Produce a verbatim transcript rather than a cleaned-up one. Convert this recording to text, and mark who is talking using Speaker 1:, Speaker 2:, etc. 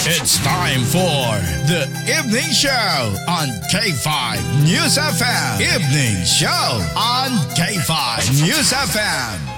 Speaker 1: It's time for the Evening Show on K five News F M. Evening Show on K five News F M.